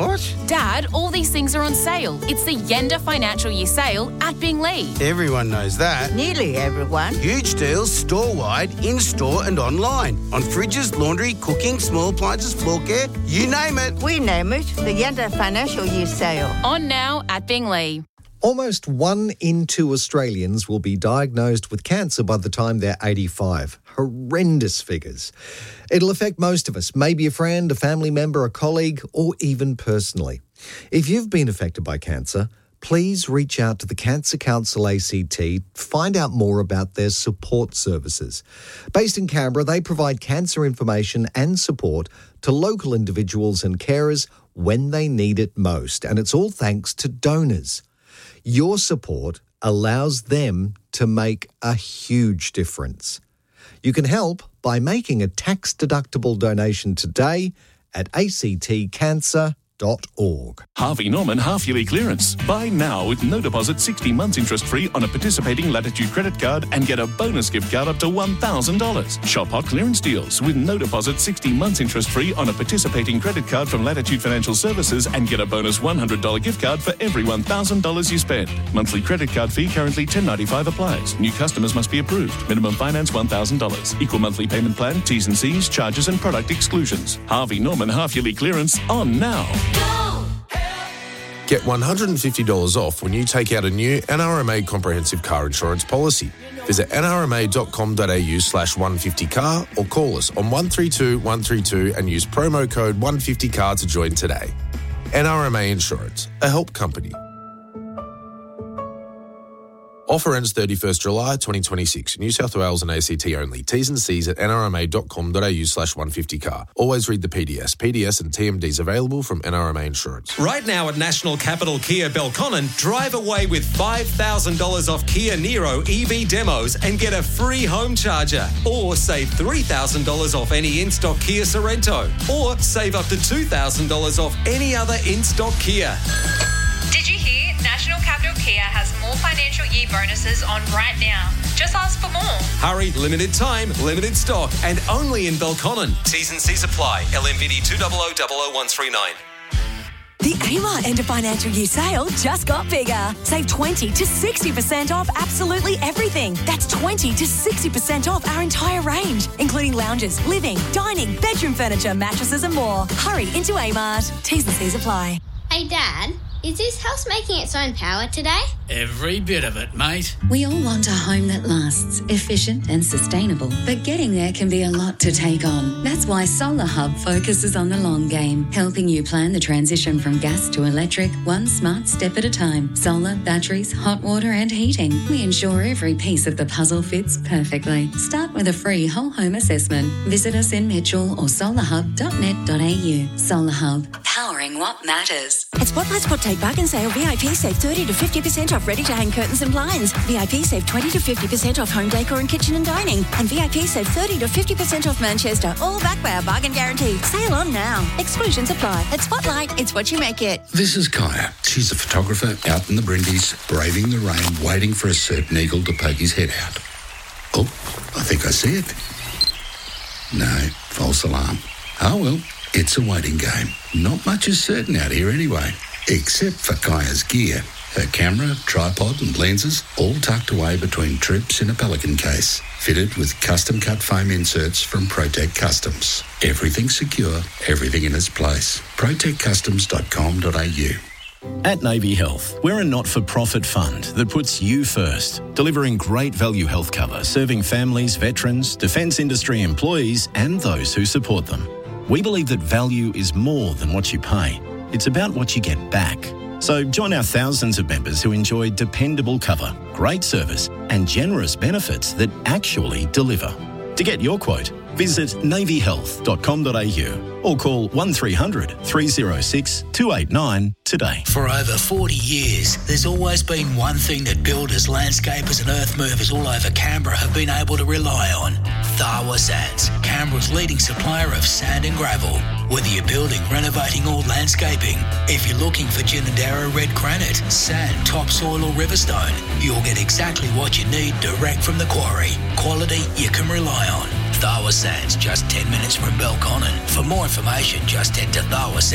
What? Dad, all these things are on sale. It's the Yenda Financial Year sale at Binglee. Everyone knows that. Nearly everyone. Huge deals store-wide, in-store and online. On fridges, laundry, cooking, small appliances, floor care, you name it. We name it the Yenda Financial Year sale. On now at Binglee. Almost 1 in 2 Australians will be diagnosed with cancer by the time they're 85. Horrendous figures. It'll affect most of us, maybe a friend, a family member, a colleague, or even personally. If you've been affected by cancer, please reach out to the Cancer Council ACT to find out more about their support services. Based in Canberra, they provide cancer information and support to local individuals and carers when they need it most, and it's all thanks to donors. Your support allows them to make a huge difference. You can help by making a tax-deductible donation today at actcancer.org. Harvey Norman half-yearly clearance. Buy now with no deposit, 60 months interest-free on a participating Latitude credit card and get a bonus gift card up to $1,000. Shop hot clearance deals with no deposit, 60 months interest-free on a participating credit card from Latitude Financial Services and get a bonus $100 gift card for every $1,000 you spend. Monthly credit card fee currently $10.95 applies. New customers must be approved. Minimum finance $1,000. Equal monthly payment plan, T's and C's, charges and product exclusions. Harvey Norman half-yearly clearance on now. Get $150 off when you take out a new NRMA comprehensive car insurance policy. Visit nrma.com.au/150car or call us on 132 132 and use promo code 150car to join today. NRMA Insurance, a help company. Offer ends 31st July 2026. New South Wales and ACT only. T's and C's at nrma.com.au/150car. Always read the PDS. PDS and TMDs available from NRMA Insurance. Right now at National Capital Kia Belconnen, drive away with $5,000 off Kia Niro EV demos and get a free home charger. Or save $3,000 off any in-stock Kia Sorrento. Or save up to $2,000 off any other in-stock Kia. Did you hear? National Capital Kia has more financial year bonuses on right now. Just ask for more. Hurry, limited time, limited stock, and only in Belconnen. T's and C's apply. LMVD 2000139. The Amart End of Financial Year sale just got bigger. Save 20 to 60% off absolutely everything. That's 20 to 60% off our entire range, including lounges, living, dining, bedroom furniture, mattresses and more. Hurry into Amart. T's and C's apply. Hey, Dad. Is this house making its own power today? Every bit of it, mate. We all want a home that lasts, efficient and sustainable, but getting there can be a lot to take on. That's why Solar Hub focuses on the long game, helping you plan the transition from gas to electric, one smart step at a time. Solar, batteries, hot water and heating. We ensure every piece of the puzzle fits perfectly. Start with a free whole home assessment. Visit us in Mitchell or solarhub.net.au. Solar Hub, powering what matters. At Spotlight's Spot Take Bargain Sale, VIP save 30 to 50% off ready-to-hang curtains and blinds. VIP save 20 to 50% off home decor and kitchen and dining. And VIP save 30 to 50% off Manchester, all backed by our bargain guarantee. Sale on now. Exclusions apply. At Spotlight, it's what you make it. This is Kaya. She's a photographer out in the Brindis, braving the rain, waiting for a certain eagle to poke his head out. Oh, I think I see it. No, false alarm. Oh well, it's a waiting game. Not much is certain out here anyway. Except for Kaya's gear. Her camera, tripod and lenses all tucked away between trips in a Pelican case. Fitted with custom-cut foam inserts from Protect Customs. Everything secure, everything in its place. protectcustoms.com.au. At Navy Health, we're a not-for-profit fund that puts you first, delivering great value health cover, serving families, veterans, defence industry employees and those who support them. We believe that value is more than what you pay. It's about what you get back. So join our thousands of members who enjoy dependable cover, great service and generous benefits that actually deliver. To get your quote, visit navyhealth.com.au or call 1300 306 289 today. For over 40 years, there's always been one thing that builders, landscapers and earth movers all over Canberra have been able to rely on. Tharwa Sands, Canberra's leading supplier of sand and gravel. Whether you're building, renovating or landscaping, if you're looking for Ginninderra red granite, sand, topsoil or riverstone, you'll get exactly what you need direct from the quarry. Quality you can rely on. Tharwa Sands, just 10 minutes from Belconnen. For more information, just head to Tharwa